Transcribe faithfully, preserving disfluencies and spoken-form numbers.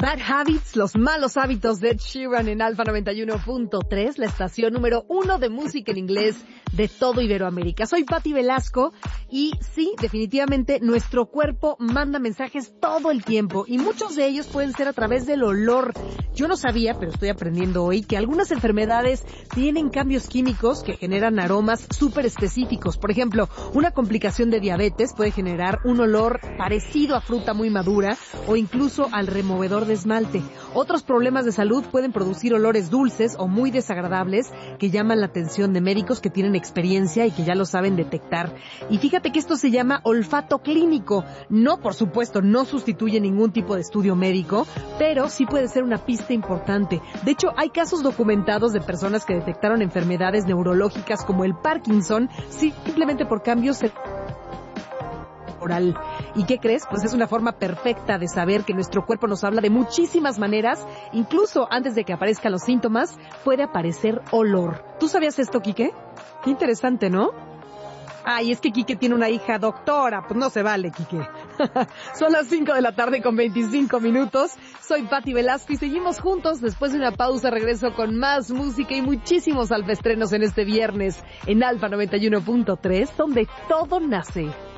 Bad Habits, los malos hábitos de Ed Sheeran en Alfa noventa y uno punto tres, la estación número uno de música en inglés de todo Iberoamérica. Soy Patti Velasco y sí, definitivamente nuestro cuerpo manda mensajes todo el tiempo y muchos de ellos pueden ser a través del olor. Yo no sabía, pero estoy aprendiendo hoy, que algunas enfermedades tienen cambios químicos que generan aromas súper específicos. Por ejemplo, una complicación de diabetes puede generar un olor parecido a fruta muy madura o incluso al removedor de esmalte. Otros problemas de salud pueden producir olores dulces o muy desagradables que llaman la atención de médicos que tienen experiencia y que ya lo saben detectar. Y fíjate que esto se llama olfato clínico. No, por supuesto, no sustituye ningún tipo de estudio médico, pero sí puede ser una pista importante. De hecho, hay casos documentados de personas que detectaron enfermedades neurológicas como el Parkinson simplemente por cambios oral. ¿Y qué crees? Pues es una forma perfecta de saber que nuestro cuerpo nos habla de muchísimas maneras. Incluso antes de que aparezcan los síntomas, puede aparecer olor. ¿Tú sabías esto, Quique? Qué interesante, ¿no? Ay, es que Quique tiene una hija doctora. Pues no se vale, Quique. Son las cinco de la tarde con veinticinco minutos. Soy Patti Velasco y seguimos juntos. Después de una pausa regreso con más música y muchísimos alfestrenos en este viernes en Alfa noventa y uno punto tres, donde todo nace.